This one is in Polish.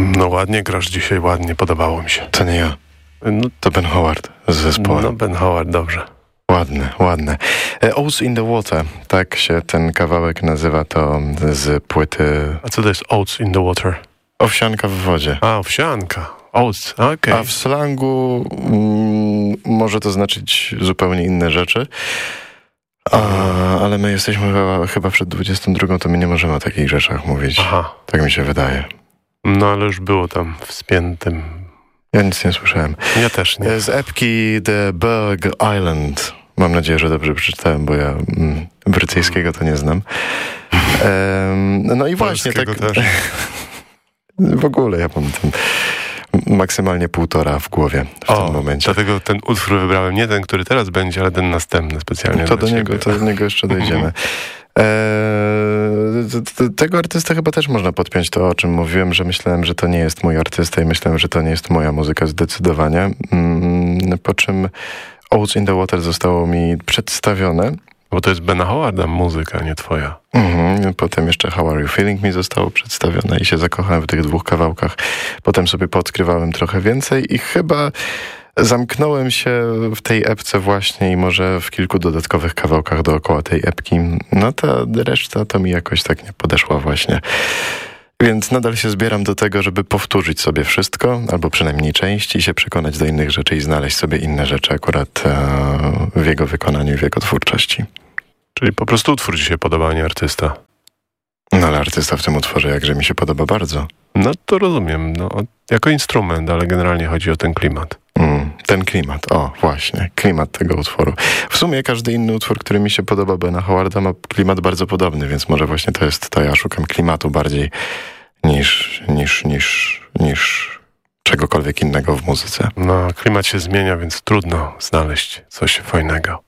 No ładnie grasz dzisiaj, ładnie, podobało mi się. To nie ja. No, to Ben Howard z zespołem. No Ben Howard, dobrze. Ładne. Oats in the Water, tak się ten kawałek nazywa, to z płyty... A co to jest Oats in the Water? Owsianka w wodzie. A, owsianka. Oats, okej. A w slangu może to znaczyć zupełnie inne rzeczy. Ale my jesteśmy chyba przed 22, to my nie możemy o takich rzeczach mówić. Aha. Tak mi się wydaje. No ale już było tam wspiętym. Ja nic nie słyszałem. Ja też nie. Z epki The Berg Island. Mam nadzieję, że dobrze przeczytałem, bo ja brytyjskiego to nie znam. No i właśnie tak... też. W ogóle ja mam ten maksymalnie 1,5 w głowie w tym momencie. Dlatego ten utwór wybrałem, nie ten, który teraz będzie, ale ten następny specjalnie. To do niego jeszcze dojdziemy. Tego artystę chyba też można podpiąć to, o czym mówiłem, że myślałem, że to nie jest mój artysta i myślałem, że to nie jest moja muzyka zdecydowanie. Po czym Oats in the Water zostało mi przedstawione. Bo to jest Bena Howarda muzyka, nie twoja. Potem jeszcze How Are You Feeling mi zostało przedstawione i się zakochałem w tych 2 kawałkach. Potem sobie poodkrywałem trochę więcej i chyba zamknąłem się w tej epce właśnie i może w kilku dodatkowych kawałkach dookoła tej epki. No ta reszta to mi jakoś tak nie podeszła właśnie. Więc nadal się zbieram do tego, żeby powtórzyć sobie wszystko, albo przynajmniej część i się przekonać do innych rzeczy i znaleźć sobie inne rzeczy akurat w jego wykonaniu i w jego twórczości. Czyli po prostu utwór ci się podoba, a nie artysta. No ale artysta w tym utworze jakże mi się podoba bardzo. No to rozumiem, no jako instrument, ale generalnie chodzi o ten klimat. Ten klimat, właśnie, klimat tego utworu. W sumie każdy inny utwór, który mi się podoba Bena Howarda, ma klimat bardzo podobny, więc może właśnie to jest to, ja szukam klimatu bardziej niż czegokolwiek innego w muzyce. No, klimat się zmienia, więc trudno znaleźć coś fajnego.